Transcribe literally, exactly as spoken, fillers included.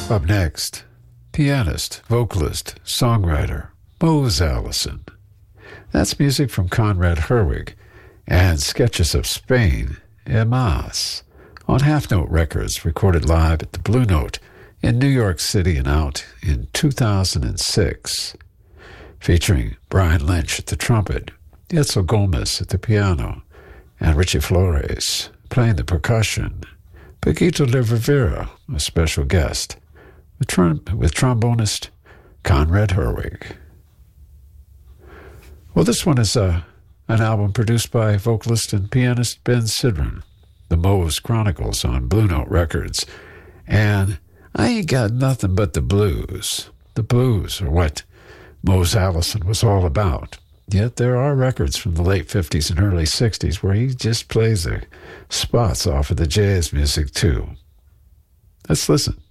Up next, pianist, vocalist, songwriter, Mose Allison. That's music from Conrad Herwig and Sketches of Spain, Emas, on Half Note Records, recorded live at the Blue Note in New York City and out in two thousand six, featuring Brian Lynch at the trumpet, Etzel Gomez at the piano, and Richie Flores playing the percussion, Paquito de Rivera, a special guest, with, trom- with trombonist Conrad Herwig. Well, this one is uh, an album produced by vocalist and pianist Ben Sidran, the Mose Chronicles on Blue Note Records. And I ain't got nothing but the blues. The blues are what Mose Allison was all about. Yet there are records from the late fifties and early sixties where he just plays the spots off of the jazz music, too. Let's listen.